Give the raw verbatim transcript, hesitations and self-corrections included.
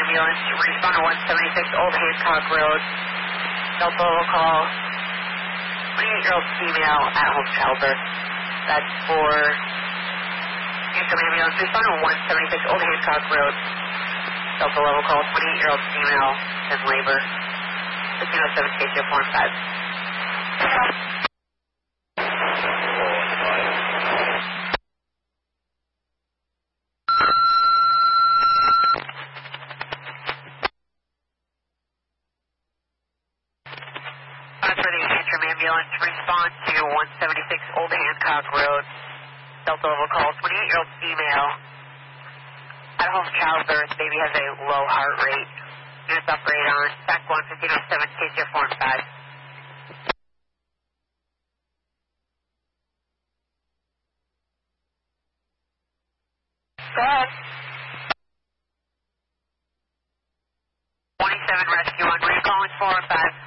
ambulance, respond to one seventy-six Old Hancock Road. Delta level call, twenty-eight-year-old female at home childbirth. That's for income ambulance, respond to one seventy-six Old Hancock Road. Delta level call, twenty-eight-year-old female in labor. fifteen oh seven K J four and five. For the Antrim ambulance, respond to one seventy-six Old Hancock Road. Delta level call, twenty-eight-year-old female. At home childbirth, baby has a low heart rate. Units operate on stack one, fifteen oh seven K J four and five. Go ahead. twenty-seven rescue one, were you calling four and five?